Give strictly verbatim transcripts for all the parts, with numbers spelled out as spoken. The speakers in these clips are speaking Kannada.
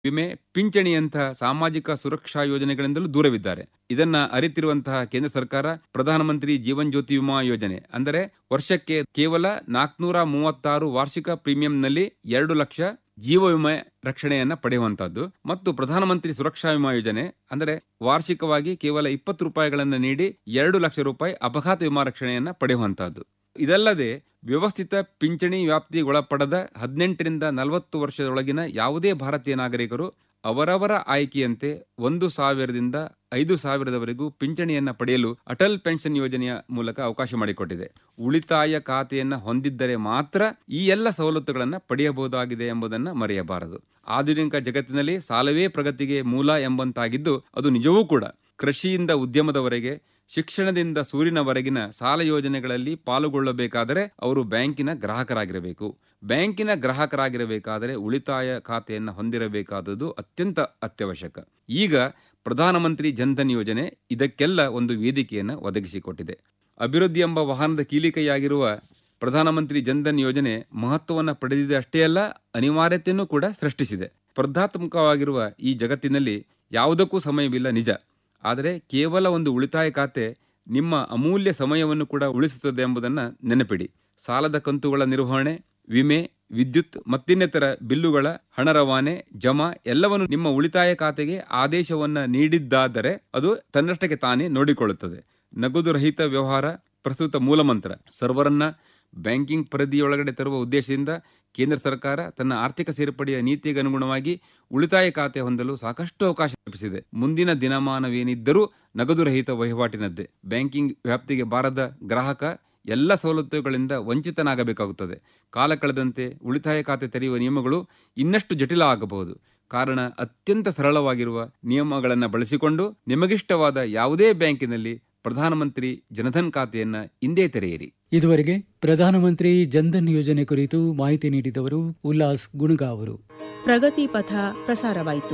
ವಿಮೆ, ಪಿಂಚಣಿಯಂತಹ ಸಾಮಾಜಿಕ ಸುರಕ್ಷಾ ಯೋಜನೆಗಳಿಂದಲೂ ದೂರವಿದ್ದಾರೆ. ಇದನ್ನ ಅರಿತಿರುವಂತಹ ಕೇಂದ್ರ ಸರ್ಕಾರ ಪ್ರಧಾನಮಂತ್ರಿ ಜೀವನ್ ಜ್ಯೋತಿ ವಿಮಾ ಯೋಜನೆ ಅಂದರೆ ವರ್ಷಕ್ಕೆ ಕೇವಲ ನಾಲ್ಕುನೂರ ಮೂವತ್ತಾರು ವಾರ್ಷಿಕ ಪ್ರೀಮಿಯಂನಲ್ಲಿ ಎರಡು ಲಕ್ಷ ಜೀವ ವಿಮೆ ರಕ್ಷಣೆಯನ್ನ ಪಡೆಯುವಂತಹದ್ದು ಮತ್ತು ಪ್ರಧಾನಮಂತ್ರಿ ಸುರಕ್ಷಾ ವಿಮಾ ಯೋಜನೆ ಅಂದರೆ ವಾರ್ಷಿಕವಾಗಿ ಕೇವಲ ಇಪ್ಪತ್ತು ರೂಪಾಯಿಗಳನ್ನು ನೀಡಿ ಎರಡು ಲಕ್ಷ ರೂಪಾಯಿ ಅಪಘಾತ ವಿಮಾ ರಕ್ಷಣೆಯನ್ನ ಪಡೆಯುವಂತಹದ್ದು. ಇದಲ್ಲದೆ ವ್ಯವಸ್ಥಿತ ಪಿಂಚಣಿ ವ್ಯಾಪ್ತಿಗೊಳಪಡದ ಹದಿನೆಂಟರಿಂದ ನಲವತ್ತು ವರ್ಷದೊಳಗಿನ ಯಾವುದೇ ಭಾರತೀಯ ನಾಗರಿಕರು ಅವರವರ ಆಯ್ಕೆಯಂತೆ ಒಂದು ಸಾವಿರದಿಂದ ಐದು ಸಾವಿರದವರೆಗೂ ಪಿಂಚಣಿಯನ್ನ ಪಡೆಯಲು ಅಟಲ್ ಪೆನ್ಷನ್ ಯೋಜನೆಯ ಮೂಲಕ ಅವಕಾಶ ಮಾಡಿಕೊಟ್ಟಿದೆ. ಉಳಿತಾಯ ಖಾತೆಯನ್ನ ಹೊಂದಿದ್ದರೆ ಮಾತ್ರ ಈ ಎಲ್ಲ ಸವಲತ್ತುಗಳನ್ನು ಪಡೆಯಬಹುದಾಗಿದೆ ಎಂಬುದನ್ನು ಮರೆಯಬಾರದು. ಆಧುನಿಕ ಜಗತ್ತಿನಲ್ಲಿ ಸಾಲವೇ ಪ್ರಗತಿಗೆ ಮೂಲ ಎಂಬಂತಾಗಿದ್ದು ಅದು ನಿಜವೂ ಕೂಡ. ಕೃಷಿಯಿಂದ ಉದ್ಯಮದವರೆಗೆ, ಶಿಕ್ಷಣದಿಂದ ಸೂರಿನವರೆಗಿನ ಸಾಲ ಯೋಜನೆಗಳಲ್ಲಿ ಪಾಲುಗೊಳ್ಳಬೇಕಾದರೆ ಅವರು ಬ್ಯಾಂಕಿನ ಗ್ರಾಹಕರಾಗಿರಬೇಕು. ಬ್ಯಾಂಕಿನ ಗ್ರಾಹಕರಾಗಿರಬೇಕಾದರೆ ಉಳಿತಾಯ ಖಾತೆಯನ್ನು ಹೊಂದಿರಬೇಕಾದದ್ದು ಅತ್ಯಂತ ಅತ್ಯವಶ್ಯಕ. ಈಗ ಪ್ರಧಾನಮಂತ್ರಿ ಜನ್ಧನ್ ಯೋಜನೆ ಇದಕ್ಕೆಲ್ಲ ಒಂದು ವೇದಿಕೆಯನ್ನು ಒದಗಿಸಿಕೊಟ್ಟಿದೆ. ಅಭಿವೃದ್ಧಿ ಎಂಬ ವಾಹನದ ಕೀಲಿಕೈಯಾಗಿರುವ ಪ್ರಧಾನಮಂತ್ರಿ ಜನ್ಧನ್ ಯೋಜನೆ ಮಹತ್ವವನ್ನು ಪಡೆದಿದೆ ಅಷ್ಟೇ ಅಲ್ಲ, ಅನಿವಾರ್ಯತೆಯನ್ನು ಕೂಡ ಸೃಷ್ಟಿಸಿದೆ. ಸ್ಪರ್ಧಾತ್ಮಕವಾಗಿರುವ ಈ ಜಗತ್ತಿನಲ್ಲಿ ಯಾವುದಕ್ಕೂ ಸಮಯವಿಲ್ಲ ನಿಜ. ಆದರೆ ಕೇವಲ ಒಂದು ಉಳಿತಾಯ ಖಾತೆ ನಿಮ್ಮ ಅಮೂಲ್ಯ ಸಮಯವನ್ನು ಕೂಡ ಉಳಿಸುತ್ತದೆ ಎಂಬುದನ್ನು ನೆನಪಿಡಿ. ಸಾಲದ ಕಂತುಗಳ ನಿರ್ವಹಣೆ, ವಿಮೆ, ವಿದ್ಯುತ್ ಮತ್ತಿನ್ನಿತರ ಬಿಲ್ಲುಗಳ ಹಣ ರವಾನೆ, ಜಮಾ ಎಲ್ಲವನ್ನು ನಿಮ್ಮ ಉಳಿತಾಯ ಖಾತೆಗೆ ಆದೇಶವನ್ನು ನೀಡಿದ್ದಾದರೆ ಅದು ತನ್ನಷ್ಟಕ್ಕೆ ತಾನೇ ನೋಡಿಕೊಳ್ಳುತ್ತದೆ. ನಗದು ರಹಿತ ವ್ಯವಹಾರ ಪ್ರಸ್ತುತ ಮೂಲಮಂತ್ರ. ಸರ್ವರನ್ನ ಬ್ಯಾಂಕಿಂಗ್ ಪರಿಧಿಯೊಳಗಡೆ ತರುವ ಉದ್ದೇಶದಿಂದ ಕೇಂದ್ರ ಸರ್ಕಾರ ತನ್ನ ಆರ್ಥಿಕ ಸೇರ್ಪಡೆಯ ನೀತಿಗೆ ಅನುಗುಣವಾಗಿ ಉಳಿತಾಯ ಖಾತೆ ಹೊಂದಲು ಸಾಕಷ್ಟು ಅವಕಾಶ ಕಲ್ಪಿಸಿದೆ. ಮುಂದಿನ ದಿನಮಾನವೇನಿದ್ದರೂ ನಗದು ರಹಿತ ವಹಿವಾಟಿನದ್ದೇ. ಬ್ಯಾಂಕಿಂಗ್ ವ್ಯಾಪ್ತಿಗೆ ಬಾರದ ಗ್ರಾಹಕ ಎಲ್ಲ ಸವಲತ್ತುಗಳಿಂದ ವಂಚಿತನಾಗಬೇಕಾಗುತ್ತದೆ. ಕಾಲ ಕಳೆದಂತೆ ಉಳಿತಾಯ ಖಾತೆ ತೆರೆಯುವ ನಿಯಮಗಳು ಇನ್ನಷ್ಟು ಜಟಿಲ ಆಗಬಹುದು. ಕಾರಣ ಅತ್ಯಂತ ಸರಳವಾಗಿರುವ ನಿಯಮಗಳನ್ನು ಬಳಸಿಕೊಂಡು ನಿಮಗಿಷ್ಟವಾದ ಯಾವುದೇ ಬ್ಯಾಂಕಿನಲ್ಲಿ ಪ್ರಧಾನಮಂತ್ರಿ ಜನಧನ್ ಖಾತೆಯನ್ನ ಇಂದೇ ತೆರೆಯಿರಿ. ಇದುವರೆಗೆ ಪ್ರಧಾನಮಂತ್ರಿ ಜನ್ಧನ್ ಯೋಜನೆ ಕುರಿತು ಮಾಹಿತಿ ನೀಡಿದವರು ಉಲ್ಲಾಸ್ ಗುಣಗಾ ಅವರು. ಪ್ರಗತಿ ಪಥ ಪ್ರಸಾರವಾಯಿತು.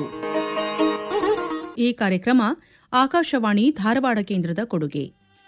ಈ ಕಾರ್ಯಕ್ರಮ ಆಕಾಶವಾಣಿ ಧಾರವಾಡ ಕೇಂದ್ರದ ಕೊಡುಗೆ.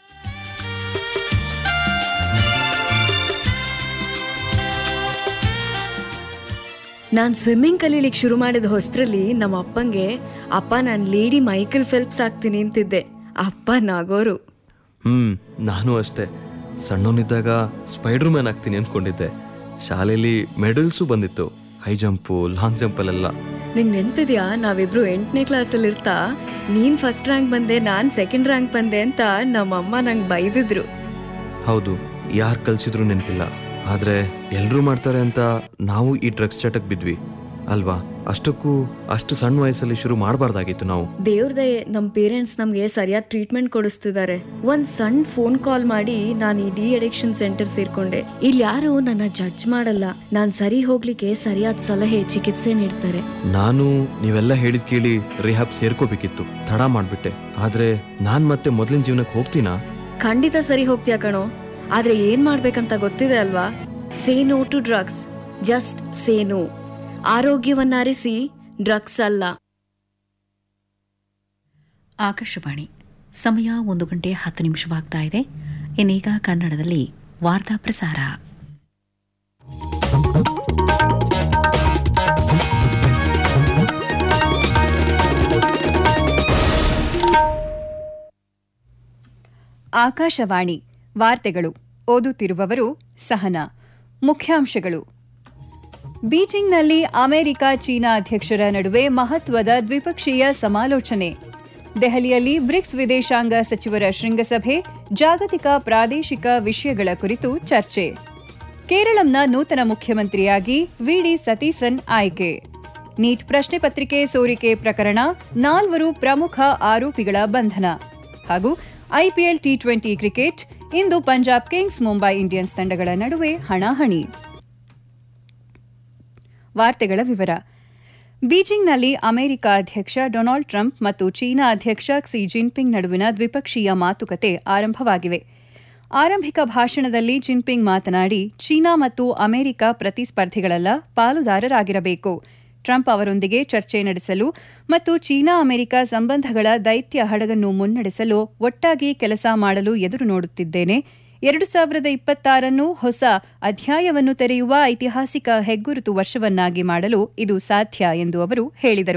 ನಾನು ಸ್ವಿಮ್ಮಿಂಗ್ ಕಲೀಲಿಕ್ಕೆ ಶುರು ಮಾಡಿದ ಹೊಸರಲ್ಲಿ ನಮ್ಮ ಅಪ್ಪಂಗೆ ಅಪ್ಪ ನಾನು ಲೇಡಿ ಮೈಕಲ್ ಫೆಲ್ಪ್ಸ್ ಆಗ್ತೀನಿ ಅಂತಿದ್ದೆ. ಅಪ್ಪ ನಾಗೋರು. ಹ್ಮ್ ನಾನು ಅಷ್ಟೇ. ಸಣ್ಣವನಿದ್ದಾಗ ಸ್ಪೈಡರ್ ಮ್ಯಾನ್ ಆಗ್ತೀನಿ ಅನ್ಕೊಂಡಿದ್ದೆ. ಶಾಲೆಯಲ್ಲಿ ಮೆಡಲ್ಸು ಬಂದಿತ್ತು, ಹೈ ಜಂಪು, ಲಾಂಗ್ ಜಂಪಲ್ಲೆಲ್ಲ. ನಿಂಗೆ ನೆನಪಿದ್ಯಾ, ನಾವಿಬ್ರು ಎಂಟನೇ ಕ್ಲಾಸಲ್ಲಿ ಇರ್ತಾ ನೀನ್ ಫಸ್ಟ್ ರ್ಯಾಂಕ್ ಬಂದೆ, ನಾನ್ ಸೆಕೆಂಡ್ ರ್ಯಾಂಕ್ ಬಂದೆ ಅಂತ ನಮ್ಮಮ್ಮ ನಂಗೆ ಬೈದಿದ್ರು. ಹೌದು, ಯಾರು ಕಲ್ಸಿದ್ರು ನೆನಪಿಲ್ಲ. ಆದ್ರೆ ಎಲ್ರೂ ಮಾಡ್ತಾರೆ ಅಂತ ನಾವು ಈ ಡ್ರಗ್ಸ್ ಚಟಕ್ ಬಿದ್ವಿ ಅಲ್ವಾ? ಅಷ್ಟಕ್ಕೂ ಅಷ್ಟು ಸಣ್ಣ ವಯಸ್ಸಲ್ಲಿ ಶುರು ಮಾಡಬಾರ್ದಾಗಿತ್ತು ನಾವು. ದೇವ್ರ ದಯೆ, ನಮ್ ಪೇರೆಂಟ್ಸ್ ನಮ್ಗೆ ಸರಿಯಾದ ಟ್ರೀಟ್ಮೆಂಟ್ ಕೊಡಿಸ್ತಿದ್ದಾರೆ. ಒಂದ್ ಸಣ್ಣ ಫೋನ್ ಕಾಲ್ ಮಾಡಿ ನಾನು ಈ ಡಿ ಅಡಿಕ್ಷನ್ ಸೆಂಟರ್ ಸೇರ್ಕೊಂಡೆ. ಇಲ್ಲಿ ಯಾರು ನನ್ನ ಜಡ್ಜ್ ಮಾಡಲ್ಲ. ನಾನ್ ಸರಿ ಹೋಗ್ಲಿಕ್ಕೆ ಸರಿಯಾದ ಸಲಹೆ, ಚಿಕಿತ್ಸೆ ನೀಡ್ತಾರೆ. ನಾನು ನೀವೆಲ್ಲ ಹೇಳಿದ್ ಕೇಳಿ ರಿಹಾಬ್ ಸೇರ್ಕೋಬೇಕಿತ್ತು, ತಡ ಮಾಡ್ಬಿಟ್ಟೆ. ಆದ್ರೆ ನಾನ್ ಮತ್ತೆ ಮೊದ್ಲಿನ ಜೀವನಕ್ಕೆ ಹೋಗ್ತೀನಾ? ಖಂಡಿತ ಸರಿ ಹೋಗ್ತೀಯ ಕಣೋ. ಆದ್ರೆ ಏನ್ ಮಾಡ್ಬೇಕಂತ ಗೊತ್ತಿದೆ ಅಲ್ವಾ? Say no to drugs, just say no. ಆರೋಗ್ಯವನ್ನರಿಸಿ, drugs ಅಲ್ಲ. ಆಕಾಶವಾಣಿ ಸಮಯ ಒಂದು ಗಂಟೆ ಹತ್ತು ನಿಮಿಷವಾಗ್ತಾ ಇದೆ. ಇನ್ನೀಗ ಕನ್ನಡದಲ್ಲಿ ವಾರ್ತಾ ಪ್ರಸಾರ. ಆಕಾಶವಾಣಿ ವಾರ್ತೆಗಳು. ಓದುತ್ತಿರುವವರು ಸಹನಾ. ಮುಖ್ಯಾಂಶಗಳು: ಬೀಜಿಂಗ್ನಲ್ಲಿ ಅಮೆರಿಕ ಚೀನಾ ಅಧ್ಯಕ್ಷರ ನಡುವೆ ಮಹತ್ವದ ದ್ವಿಪಕ್ಷೀಯ ಸಮಾಲೋಚನೆ. ದೆಹಲಿಯಲ್ಲಿ ಬ್ರಿಕ್ಸ್ ವಿದೇಶಾಂಗ ಸಚಿವರ ಶೃಂಗಸಭೆ, ಜಾಗತಿಕ ಪ್ರಾದೇಶಿಕ ವಿಷಯಗಳ ಕುರಿತು ಚರ್ಚೆ. ಕೇರಳಂನ ನೂತನ ಮುಖ್ಯಮಂತ್ರಿಯಾಗಿ ವಿಡಿ ಸತೀಸನ್ ಆಯ್ಕೆ. ನೀಟ್ ಪ್ರಶ್ನೆ ಪತ್ರಿಕೆ ಸೋರಿಕೆ ಪ್ರಕರಣ, ನಾಲ್ವರು ಪ್ರಮುಖ ಆರೋಪಿಗಳ ಬಂಧನ. ಹಾಗೂ ಐಪಿಎಲ್ ಟಿ ಟ್ವೆಂಟಿ ಕ್ರಿಕೆಟ್, ಇಂದು ಪಂಜಾಬ್ ಕಿಂಗ್ಸ್ ಮುಂಬೈ ಇಂಡಿಯನ್ಸ್ ತಂಡಗಳ ನಡುವೆ ಹಣಾಹಣಿ. ವಾರ್ತೆಗಳ ವಿವರ. ಬೀಜಿಂಗ್ನಲ್ಲಿ ಅಮೆರಿಕ ಅಧ್ಯಕ್ಷ ಡೊನಾಲ್ಡ್ ಟ್ರಂಪ್ ಮತ್ತು ಚೀನಾ ಅಧ್ಯಕ್ಷ ಕ್ಸಿ ಜಿನ್ಪಿಂಗ್ ನಡುವಿನ ದ್ವಿಪಕ್ಷೀಯ ಮಾತುಕತೆ ಆರಂಭವಾಗಿವೆ. ಆರಂಭಿಕ ಭಾಷಣದಲ್ಲಿ ಜಿನ್ಪಿಂಗ್ ಮಾತನಾಡಿ, ಚೀನಾ ಮತ್ತು ಅಮೆರಿಕ ಪ್ರತಿಸ್ಪರ್ಧಿಗಳಲ್ಲ, ಪಾಲುದಾರರಾಗಿರಬೇಕು. ಟ್ರಂಪ್ ಅವರೊಂದಿಗೆ ಚರ್ಚೆ ನಡೆಸಲು ಮತ್ತು ಚೀನಾ ಅಮೆರಿಕ ಸಂಬಂಧಗಳ ದೈತ್ಯ ಹಡಗನ್ನು ಮುನ್ನಡೆಸಲು ಒಟ್ಟಾಗಿ ಕೆಲಸ ಮಾಡಲು ಎದುರು ನೋಡುತ್ತಿದ್ದೇನೆ. ಎರಡು ಸಾವಿರದ ಇಪ್ಪತ್ತಾರನ್ನು ಹೊಸ ಅಧ್ಯಾಯವನ್ನು ತೆರೆಯುವ ಐತಿಹಾಸಿಕ ಹೆಗ್ಗುರುತು ವರ್ಷವನ್ನಾಗಿ ಮಾಡಲು ಇದು ಸಾಧ್ಯ ಎಂದು ಅವರು ಹೇಳಿದರು.